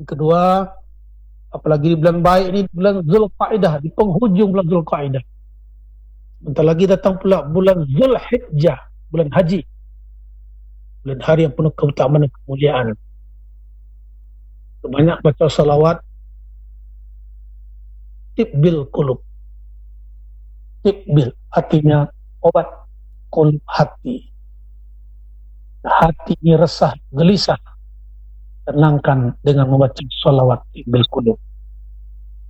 Yang kedua, apalagi di bulan baik ini, bulan Zulqa'dah, di penghujung bulan Zulqa'dah. Bentar lagi datang pula bulan Zulhijjah, bulan haji, bulan hari yang penuh keutamaan dan kemuliaan. Banyak baca salawat. Tibbil qulub. Tibbil artinya obat, qulub hati. Hati ini resah, gelisah, tenangkan dengan membaca salawat tibbil qulub.